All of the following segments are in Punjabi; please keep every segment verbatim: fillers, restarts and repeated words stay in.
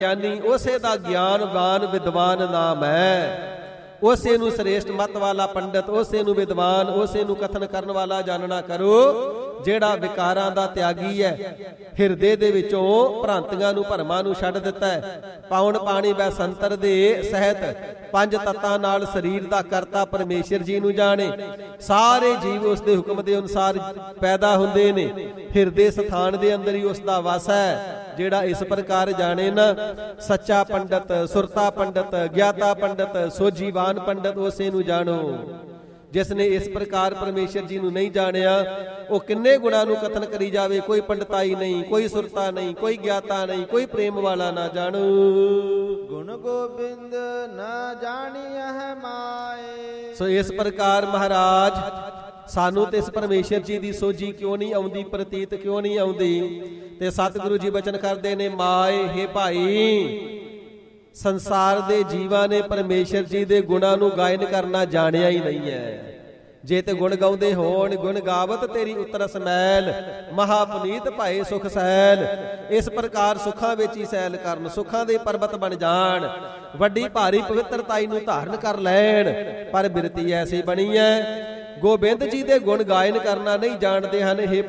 ਗਿਆਨੀ ਉਸੇ ਦਾ ਗਿਆਨਵਾਨ ਵਿਦਵਾਨ ਨਾਮ ਹੈ। ਉਸੇ ਨੂੰ ਸ੍ਰੇਸ਼ਟ ਮਤ ਵਾਲਾ ਪੰਡਤ, ਉਸੇ ਨੂੰ ਵਿਦਵਾਨ, ਉਸੇ ਨੂੰ ਕਥਨ ਕਰਨ ਵਾਲਾ ਜਾਣਨਾ ਕਰੋ ਜਿਹੜਾ ਵਿਕਾਰਾਂ ਦਾ ਤਿਆਗੀ ਹੈ। ਹਿਰਦੇ ਦੇ ਵਿੱਚੋਂ ਭ੍ਰਾਂਤੀਆਂ ਨੂੰ ਭਰਮਾਂ ਨੂੰ ਛੱਡ ਦਿੱਤਾ ਹੈ। ਪਾਉਣ ਪਾਣੀ ਵੈ ਸੰਤਰ ਦੇ ਸਹਿਤ ਪੰਜ ਤੱਤਾਂ ਨਾਲ ਸਰੀਰ ਦਾ ਕਰਤਾ ਪਰਮੇਸ਼ਰ ਜੀ ਨੂੰ ਜਾਣੇ। ਸਾਰੇ ਜੀਵ ਉਸ ਦੇ ਹੁਕਮ ਦੇ ਅਨੁਸਾਰ ਪੈਦਾ ਹੁੰਦੇ ਨੇ। ਹਿਰਦੇ ਸਥਾਨ ਦੇ ਅੰਦਰ ਹੀ ਉਸ ਦਾ ਵਾਸ ਹੈ। ਜਿਹੜਾ ਇਸ ਪ੍ਰਕਾਰ ਜਾਣੇ ਨਾ, ਸੱਚਾ ਪੰਡਤ, ਸੁਰਤਾ ਪੰਡਤ, ਗਿਆਤਾ ਪੰਡਤ, ਸੋਝੀਵਾਨ ਪੰਡਤ ਉਸੇ ਨੂੰ ਜਾਣੋ। ਜਿਸ ਨੇ ਇਸ ਪ੍ਰਕਾਰ ਪਰਮੇਸ਼ਰ ਜੀ ਨੂੰ ਨਹੀਂ ਜਾਣਿਆ, ਉਹ ਕਿੰਨੇ ਗੁਣਾਂ ਨੂੰ ਕਥਨ ਕਰੀ ਜਾਵੇ, ਕੋਈ ਪੰਡਤਾਈ ਨਹੀਂ, ਕੋਈ ਸੁਰਤਾ ਨਹੀਂ, ਕੋਈ ਗਿਆਤਾ ਨਹੀਂ, ਕੋਈ ਪ੍ਰੇਮ ਵਾਲਾ ਨਾ ਜਾਣੋ। ਗੁਣ ਗੋਬਿੰਦ ਨਾ ਜਾਣੀਐ ਮਾਏ। ਸੋ ਇਸ ਪ੍ਰਕਾਰ ਮਹਾਰਾਜ ਸਾਨੂੰ ਤੇ ਇਸ ਪਰਮੇਸ਼ਰ ਜੀ ਦੀ ਸੋਝੀ ਕਿਉਂ ਨਹੀਂ ਆਉਂਦੀ, ਪ੍ਰਤੀਤ ਕਿਉਂ ਨਹੀਂ ਆਉਂਦੀ? ਤੇ ਸਤਿਗੁਰੂ ਜੀ ਬਚਨ ਕਰਦੇ ਨੇ, ਮਾਏ ਹੇ ਭਾਈ, ਸੰਸਾਰ ਦੇ ਜੀਵਾਂ ਨੇ ਪਰਮੇਸ਼ਰ ਜੀ ਦੇ ਗੁਣਾਂ ਨੂੰ ਗਾਇਨ ਕਰਨਾ ਜਾਣਿਆ ਹੀ ਨਹੀਂ ਹੈ। ਜੇ ਤੇ ਗੁਣ ਗਾਉਂਦੇ ਹੋਣ, ਗੁਣ ਗਾਵਤ ਤੇਰੀ ਉਤਰਸ ਮੈਲ, ਮਹਾ ਪੁਨੀਤ ਭਾਏ ਸੁਖ ਸੈਲ। ਇਸ ਪ੍ਰਕਾਰ ਸੁੱਖਾਂ ਵਿੱਚ ਹੀ ਸੈਲ ਕਰਨ, ਸੁੱਖਾਂ ਦੇ ਪਰਬਤ ਬਣ ਜਾਣ, ਵੱਡੀ ਭਾਰੀ ਪਵਿੱਤਰਤਾਈ ਨੂੰ ਧਾਰਨ ਕਰ ਲੈਣ। ਪਰ ਬਿਰਤੀ ਐਸੀ ਬਣੀ ਹੈ, ਗੋਬਿੰਦ ਜੀ ਦੇ ਗੁਣ ਗਾਇਨ ਕਰਨਾ ਨਹੀਂ ਜਾਣਦੇ ਹਨ। ਹੇ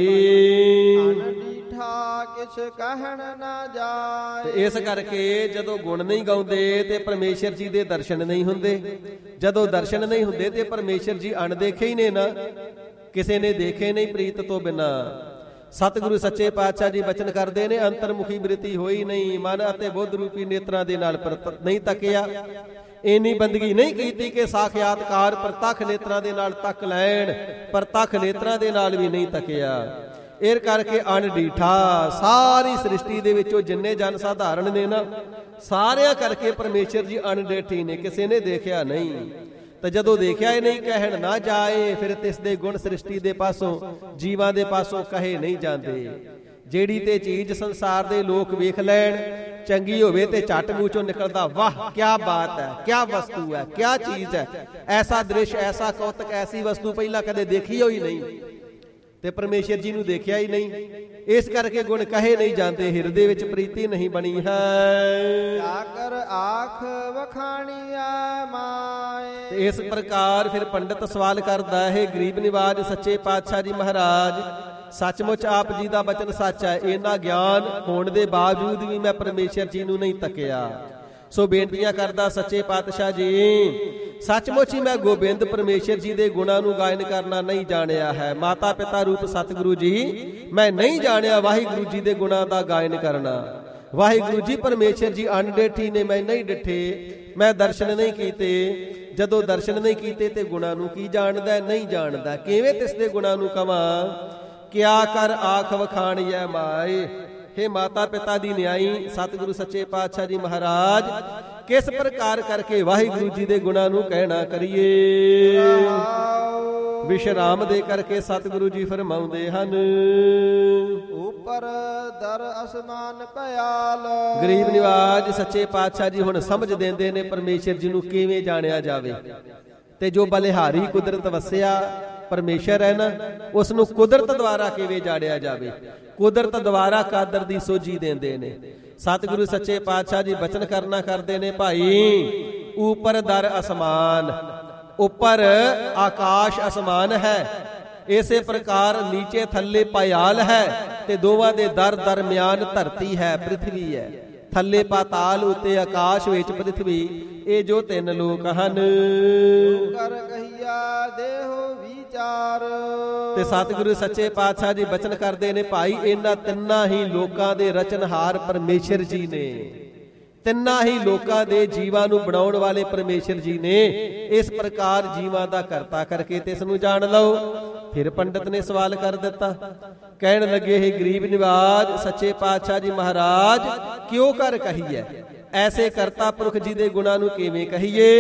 ਭਾਈ, ਕਿਛ ਕਹਿਣ ਨਾ ਜਾਏ। ਤੇ ਇਸ ਕਰਕੇ ਜਦੋਂ ਗੁਣ ਨਹੀਂ ਗਾਉਂਦੇ ਤੇ ਪਰਮੇਸ਼ਰ ਜੀ ਦੇ ਦਰਸ਼ਨ ਨਹੀਂ ਹੁੰਦੇ। ਜਦੋਂ ਦਰਸ਼ਨ ਨਹੀਂ ਹੁੰਦੇ ਤੇ ਪਰਮੇਸ਼ਰ ਜੀ ਅਣਦੇਖੇ ਹੀ ਨੇ ਨਾ, ਕਿਸੇ ਨੇ ਦੇਖੇ ਨਹੀਂ ਪ੍ਰੀਤ ਤੋਂ ਬਿਨਾ। ਸਤਿਗੁਰੂ ਸੱਚੇ ਪਾਤਸ਼ਾਹ ਜੀ ਬਚਨ ਕਰਦੇ ਨੇ, ਅੰਤਰਮੁਖੀ ਬਿਰਤੀ ਹੋਈ ਨਹੀਂ, ਮਨ ਅਤੇ ਬੁੱਧ ਰੂਪੀ ਨੇਤਰਾਂ ਦੇ ਨਾਲ ਨਹੀਂ ਤੱਕਿਆ। ਇੰਨੀ ਬੰਦਗੀ ਨਹੀਂ ਕੀਤੀ ਕਿ ਸਾਖਿਆਤਕਾਰ ਪ੍ਰਤੱਖ ਨੇਤਰਾਂ ਦੇ ਨਾਲ ਤੱਕ ਲੈਣ, ਪ੍ਰਤੱਖ ਨੇਤਰਾਂ ਦੇ ਨਾਲ ਵੀ ਨਹੀਂ ਤੱਕਿਆ। ਇਹ ਕਰਕੇ ਅਣਡੀਠਾ ਸਾਰੀ ਸ੍ਰਿਸ਼ਟੀ ਦੇ ਵਿੱਚੋਂ ਜਿੰਨੇ ਜਨ ਸਾਧਾਰਨ ਨੇ ਨਾ, ਸਾਰਿਆਂ ਕਰਕੇ ਪਰਮੇਸ਼ਰ ਜੀ ਅਣਡੇਠੀ ਨੇ, ਕਿਸੇ ਨੇ ਦੇਖਿਆ ਨਹੀਂ। ਤੇ ਜਦੋਂ ਦੇਖਿਆ ਹੀ ਨਹੀਂ, ਕਹਿਣ ਨਾ ਜਾਏ, ਫਿਰ ਤਿਸ ਦੇ ਗੁਣ ਸ੍ਰਿਸ਼ਟੀ ਦੇ ਪਾਸੋਂ, ਜੀਵਾਂ ਦੇ ਪਾਸੋਂ ਕਹੇ ਨਹੀਂ ਜਾਂਦੇ। ਜਿਹੜੀ ਤੇ ਚੀਜ਼ ਸੰਸਾਰ ਦੇ ਲੋਕ ਵੇਖ ਲੈਣ, ਚੰਗੀ ਹੋਵੇ ਤੇ ਝੱਟ ਮੂੰਹ ਚੋਂ ਨਿਕਲਦਾ, ਵਾਹ ਕਿਆ ਬਾਤ ਹੈ, ਕਿਆ ਵਸਤੂ ਹੈ, ਕਿਆ ਚੀਜ਼ ਹੈ, ਐਸਾ ਦ੍ਰਿਸ਼, ਐਸਾ ਕੌਤਕ, ਐਸੀ ਵਸਤੂ ਪਹਿਲਾਂ ਕਦੇ ਦੇਖੀ ਹੋਈ ਨਹੀਂ। ਤੇ ਪਰਮੇਸ਼ਰ ਜੀ ਨੂੰ ਦੇਖਿਆ ਹੀ ਨਹੀਂ, ਇਸ ਕਰਕੇ ਗੁਣ ਕਹੇ ਨਹੀਂ ਜਾਂਦੇ। ਹਿਰਦੇ ਵਿੱਚ ਪ੍ਰੀਤੀ ਨਹੀਂ ਬਣੀ ਹੈ। ਆਕਰ ਆਖ ਵਖਾਣੀਐ ਮਾਏ। ਤੇ ਇਸ ਪ੍ਰਕਾਰ ਫਿਰ ਪੰਡਤ ਸਵਾਲ ਕਰਦਾ ਹੈ, ਗਰੀਬ ਨਿਵਾਜ ਸੱਚੇ ਪਾਤਸ਼ਾਹ ਜੀ ਮਹਾਰਾਜ, ਸੱਚਮੁੱਚ ਆਪ ਜੀ ਦਾ ਬਚਨ ਸੱਚ ਹੈ। ਇੰਨਾ ਗਿਆਨ ਹੋਣ ਦੇ ਬਾਵਜੂਦ ਵੀ ਮੈਂ ਪਰਮੇਸ਼ਰ ਜੀ ਨੂੰ ਨਹੀਂ ਤੱਕਿਆ। ਸੋ ਬੇਨਤੀਆਂ ਕਰਦਾ ਸੱਚੇ ਪਾਤਸ਼ਾਹ ਜੀ, ਸੱਚਮੁੱਚ ਹੀ ਮੈਂ ਗੋਬਿੰਦ ਪਰਮੇਸ਼ਰ ਜੀ ਦੇ ਗੁਣਾਂ ਨੂੰ ਗਾਇਨ ਕਰਨਾ ਨਹੀਂ ਜਾਣਿਆ ਹੈ। ਮਾਤਾ ਪਿਤਾ ਰੂਪ ਸਤਿਗੁਰੂ ਜੀ, ਮੈਂ ਨਹੀਂ ਜਾਣਿਆ ਵਾਹਿਗੁਰੂ ਜੀ ਦੇ ਗੁਣਾਂ ਦਾ ਗਾਇਨ ਕਰਨਾ। ਵਾਹਿਗੁਰੂ ਜੀ ਪਰਮੇਸ਼ਰ ਜੀ ਅਣਡੇਠੀ ਨੇ, ਮੈਂ ਨਹੀਂ ਡਿੱਠੇ, ਮੈਂ ਦਰਸ਼ਨ ਨਹੀਂ ਕੀਤੇ। ਜਦੋਂ ਦਰਸ਼ਨ ਨਹੀਂ ਕੀਤੇ ਤੇ ਗੁਣਾਂ ਨੂੰ ਕੀ ਜਾਣਦਾ? ਨਹੀਂ ਜਾਣਦਾ। ਕਿਵੇਂ ਤਿਸ ਦੇ ਗੁਣਾਂ ਨੂੰ ਕਵਾਂ? ਕਿਆ ਕਰ ਆਖ ਵਖਾਣੀਐ ਮਾਏ। ਹੇ ਮਾਤਾ ਪਿਤਾ ਦੀ ਨਿਆਈ ਸਤਿਗੁਰੂ ਸੱਚੇ ਪਾਤਸ਼ਾਹ ਜੀ ਮਹਾਰਾਜ, ਕਿਸ ਪ੍ਰਕਾਰ ਕਰਕੇ ਵਾਹਿਗੁਰੂ ਜੀ ਦੇ ਗੁਣਾਂ ਨੂੰ ਕਹਿਣਾ ਕਰੀਏ? ਵਿਸ਼ਰਾਮ ਦੇ ਕਰਕੇ ਸਤਿਗੁਰੂ ਜੀ ਫਰਮਾਉਂਦੇ ਹਨ, ਉਪਰ ਦਰ ਅਸਮਾਨ ਭਿਆਲ। ਗਰੀਬ ਨਿਵਾਜ ਸੱਚੇ ਪਾਤਸ਼ਾਹ ਜੀ ਹੁਣ ਸਮਝ ਦਿੰਦੇ ਨੇ ਪਰਮੇਸ਼ਰ ਜੀ ਨੂੰ ਕਿਵੇਂ ਜਾਣਿਆ ਜਾਵੇ। ਤੇ ਜੋ ਬਲਿਹਾਰੀ ਕੁਦਰਤ ਵਸਿਆ ਪਰਮੇਸ਼ਰ ਹੈ ਨਾ, ਉਸ ਨੂੰ ਕੁਦਰਤ ਦੁਆਰਾ ਕਿਵੇਂ ਜਾਣਿਆ ਜਾਵੇ। ਕੁਦਰਤ ਦੁਆਰਾ ਕਾਦਰ ਦੀ ਸੋਝੀ ਦਿੰਦੇ ਨੇ। ਸਤਿਗੁਰੂ ਸੱਚੇ ਪਾਤਸ਼ਾਹ ਜੀ ਬਚਨ ਕਰਨਾ ਕਰਦੇ ਨੇ, ਭਾਈ ਉਪਰ ਦਰ ਅਸਮਾਨ, ਉੱਪਰ ਆਕਾਸ਼ ਅਸਮਾਨ ਹੈ, ਇਸੇ ਪ੍ਰਕਾਰ ਨੀਚੇ ਥੱਲੇ ਪਾਇਆਲ ਹੈ, ਤੇ ਦੋਵਾਂ ਦੇ ਦਰ ਦਰਮਿਆਨ ਧਰਤੀ ਹੈ, ਪ੍ਰਿਥਵੀ ਹੈ। ਥੱਲੇ ਪਾਤਾਲ, ਉੱਤੇ ਆਕਾਸ਼, ਵਿੱਚ ਪ੍ਰਿਥਵੀ। ਇਹ ਜੋ ਤਿੰਨ ਲੋਕ ਹਨ। ਕਰ ਕਹੀਆ ਦੇਹੋ ਵਿਚਾਰ। ਤੇ ਸਤਿਗੁਰੂ ਸੱਚੇ ਪਾਤਸ਼ਾਹ ਜੀ ਬਚਨ ਕਰਦੇ ਨੇ, ਭਾਈ ਇਹਨਾਂ ਤਿੰਨਾਂ ਹੀ ਲੋਕਾਂ ਦੇ ਰਚਨਹਾਰ ਪਰਮੇਸ਼ਰ ਜੀ ਨੇ। ਤਿੰਨਾਂ ਹੀ ਲੋਕਾਂ ਦੇ ਜੀਵਾਂ ਨੂੰ ਬਣਾਉਣ ਵਾਲੇ ਪਰਮੇਸ਼ਰ ਜੀ ਨੇ। ਇਸ ਪ੍ਰਕਾਰ ਜੀਵਾਂ ਦਾ ਕਰਤਾ ਕਰਕੇ ਤੇ ਇਸ ਨੂੰ ਜਾਣ ਲਓ। ਫਿਰ ਪੰਡਤ ਨੇ ਸਵਾਲ ਕਰ ਦਿੱਤਾ, ਕਹਿਣ ਲੱਗੇ, ਹੈ ਗਰੀਬ ਨਿਵਾਜ ਸੱਚੇ ਪਾਤਸ਼ਾਹ ਜੀ ਮਹਾਰਾਜ, ਕਿਉਂ ਕਰ ਕਹੀਏ? ਐਸੇ ਕਰਤਾ ਪੁਰਖ ਜੀ ਦੇ ਗੁਣਾਂ ਨੂੰ ਕਿਵੇਂ ਕਹੀਏ?